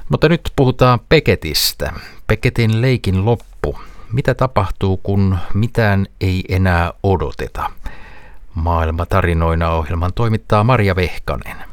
Mutta nyt puhutaan Becketistä. Becketin leikin loppu. Mitä tapahtuu, kun mitään ei enää odoteta? Maailma tarinoina -ohjelman toimittaa Marja Vehkanen.